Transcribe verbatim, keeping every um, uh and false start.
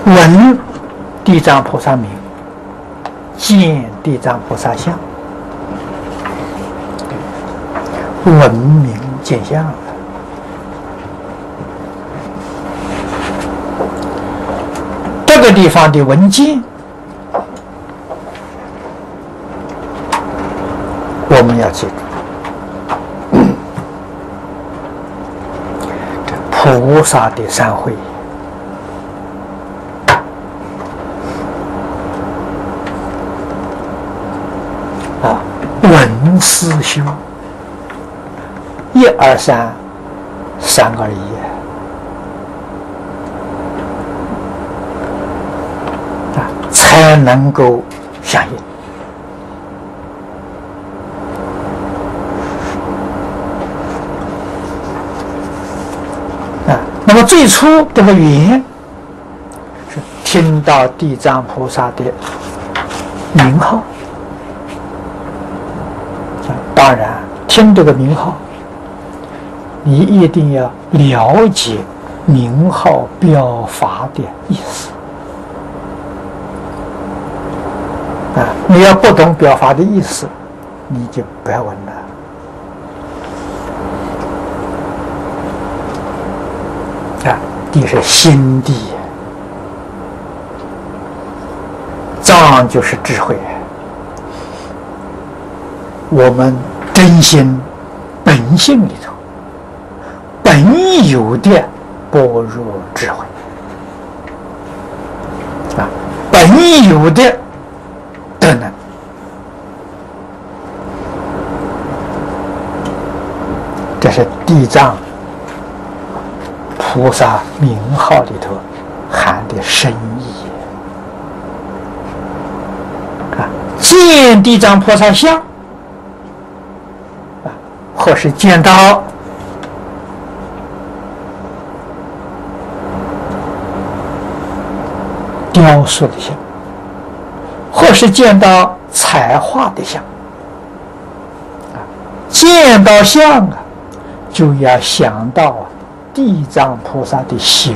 闻地藏菩萨名，见地藏菩萨相，闻名见相。这个地方的闻见，我们要记住，这菩萨的三会。啊，闻思修，一二三，三二一，啊，才能够相应。啊，那么最初这个缘是听到地藏菩萨的名号。当然，听这个名号，你一定要了解名号表法的意思啊！你要不懂表法的意思，你就不要闻了啊！地是心地，藏就是智慧。我们真心本性里头本有的般若智慧啊，本有的德能，这是地藏菩萨名号里头含的深意啊。见地藏菩萨相，或是见到雕塑的像，或是见到彩画的像，啊，见到像啊，就要想到啊地藏菩萨的行